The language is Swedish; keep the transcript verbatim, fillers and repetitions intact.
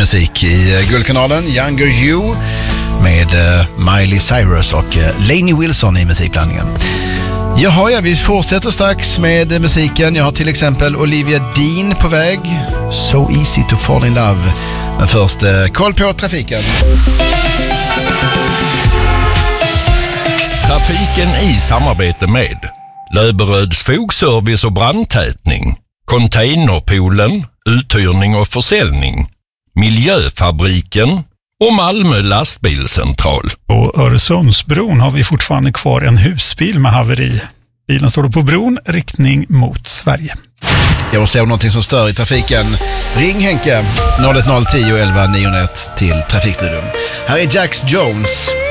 musik i Guldkanalen. Younger You med Miley Cyrus och Lainey Wilson i musikblandningen. Jaha, ja, vi fortsätter strax med musiken. Jag har till exempel Olivia Dean på väg. So easy to fall in love. Men först, koll på trafiken. Trafiken i samarbete med Löberöds fogservice och brandtätning, Containerpoolen, uthyrning och försäljning, Miljöfabriken och Malmö lastbilscentral. På Öresundsbron har vi fortfarande kvar en husbil med haveri. Bilen står då på bron, riktning mot Sverige. Jag ser någonting som stör i trafiken. Ring Henke noll ett noll tio elva nio ett till Trafikstudion. Här är Jax Jones.